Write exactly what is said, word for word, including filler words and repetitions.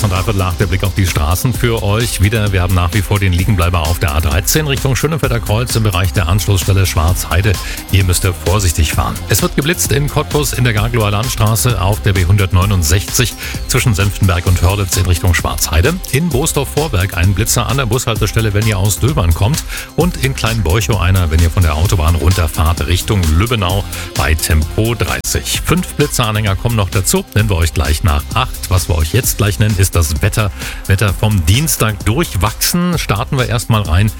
Kurz und dreiviertel acht der Blick auf die Straßen für euch. Wieder, wir haben nach wie vor den Liegenbleiber auf der A dreizehn Richtung Schönefelder Kreuz im Bereich der Anschlussstelle Schwarzheide. Hier müsst ihr vorsichtig fahren. Es wird geblitzt in Cottbus in der Gagloer Landstraße auf der B hundertneunundsechzig zwischen Senftenberg und Hörlitz in Richtung Schwarzheide. In Boosdorf-Vorberg ein Blitzer an der Bushaltestelle, wenn ihr aus Döbern kommt. Und in Kleinborchow einer, wenn ihr von der Autobahn runterfahrt Richtung Lübbenau bei Tempo dreißig. Fünf Blitzeranhänger kommen noch dazu, nennen wir euch gleich nach acht. Was wir euch jetzt gleich nennen, ist das Wetter. Wetter vom Dienstag durchwachsen. Starten wir erstmal rein